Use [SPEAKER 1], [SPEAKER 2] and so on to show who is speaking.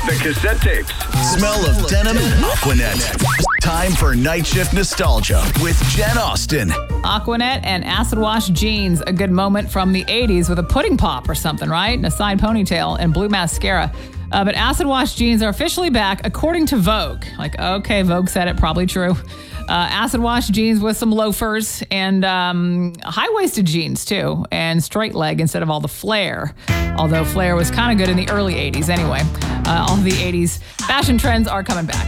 [SPEAKER 1] the cassette tapes.
[SPEAKER 2] Smell of denim and Aquanet. Time for Night Shift Nostalgia with Jen Austen.
[SPEAKER 3] Aquanet and acid wash jeans, a good moment from the 80s with a pudding pop or something, right? And a side ponytail and blue mascara. But acid wash jeans are officially back, according to Vogue. Like, okay, Vogue said it, probably true. Acid wash jeans with some loafers and high-waisted jeans, too, and straight leg instead of all the flare. Although flare was kind of good in the early 80s anyway. All the 80s fashion trends are coming back.